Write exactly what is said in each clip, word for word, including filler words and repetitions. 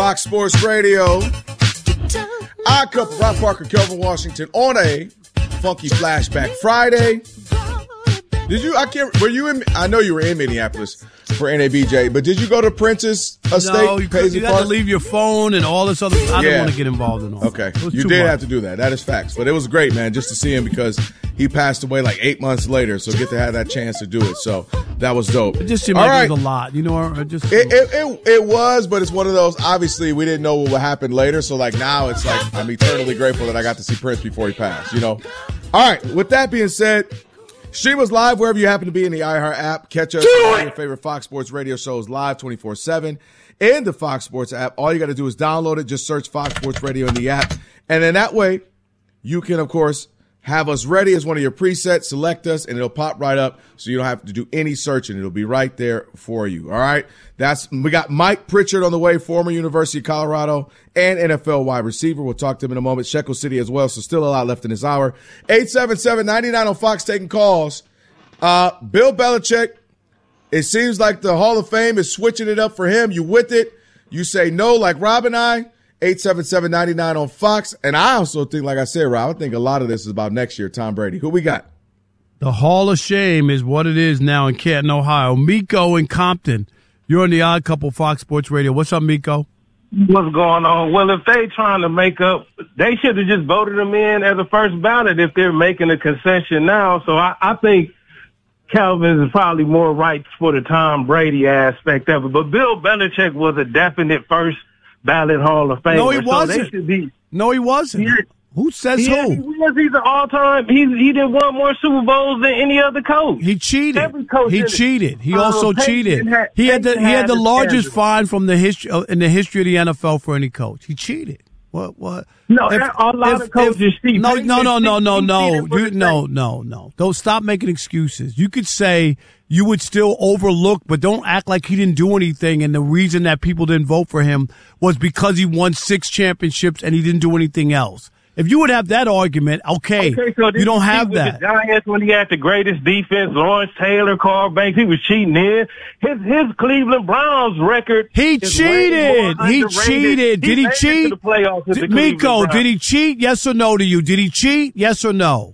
Fox Sports Radio. Odd Couple, Rob Parker, Kelvin Washington on a Funky Flashback Friday. Did you, I can't, were you in, I know you were in Minneapolis for N A B J, but did you go to Princess Estate? No, you, could, you had to leave your phone and all this other stuff. I yeah. didn't want to get involved in all Okay, you did much. have to do that. That is facts. But it was great, man, just to see him because he passed away like eight months later, so get to have that chance to do it. So that was dope. It just seemed all like right. it was a lot. You know, it just it, it, it, it was, but it's one of those, obviously, we didn't know what would happen later. So, like, now it's like I'm eternally grateful that I got to see Prince before he passed, you know? All right, with that being said, stream us live wherever you happen to be in the iHeart app. Catch us on your favorite Fox Sports radio shows live twenty-four seven in the Fox Sports app. All you got to do is download it. Just search Fox Sports Radio in the app. And then that way, you can, of course, have us ready as one of your presets. Select us, and it'll pop right up so you don't have to do any searching. It'll be right there for you. All right? That's we got Mike Pritchard on the way, former University of Colorado and N F L wide receiver. We'll talk to him in a moment. Shekel City as well, so still a lot left in this hour. eight seven seven, nine nine on Fox taking calls. Uh, Bill Belichick, it seems like the Hall of Fame is switching it up for him. You with it? You say no like Rob and I. eight seven seven, nine nine on Fox. And I also think, like I said, Rob, I think a lot of this is about next year, Tom Brady. Who we got? The Hall of Shame is what it is now in Canton, Ohio. Miko in Compton. You're on the Odd Couple Fox Sports Radio. What's up, Miko? What's going on? Well, if they trying to make up, they should have just voted him in as a first ballot if they're making a concession now. So I, I think Calvin is probably more right for the Tom Brady aspect of it. But Bill Belichick was a definite first ballot Hall of Famer. No, he so wasn't. They should be, no, he wasn't. Yeah. Who says yeah, who? He was. He's an all-time. He's, he didn't won more Super Bowls than any other coach. He cheated. Every coach he did cheated. He um, also Peyton cheated. Had, he had the Peyton he had the largest schedule. fine from the history uh, in the history of the N F L for any coach. He cheated. What? What? No, if, a lot if, of coaches if, cheat. No, no, no, no, no, no, You, no, no, no. Don't stop making excuses. You could say you would still overlook, but don't act like he didn't do anything. And the reason that people didn't vote for him was because he won six championships and he didn't do anything else. If you would have that argument, okay, okay so you don't have that. The Giants, when he had the greatest defense, Lawrence Taylor, Carl Banks, he was cheating in. His his Cleveland Browns record. He cheated. He cheated. Did he, he cheat? Did, Miko, did he cheat? Yes or no to you? Did he cheat? Yes or no?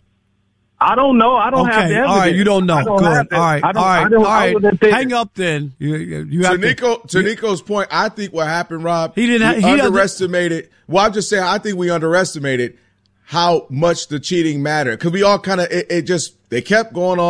I don't know. I don't okay. have the evidence. All right, you don't know. Don't Good. All right. All right. All right. Hang up then. You, you have to, Nico, to Nico's point, I think what happened, Rob, he didn't. We he underestimated. Well, I'm just saying, I think we underestimated how much the cheating mattered because we all kind of it, it just they kept going on.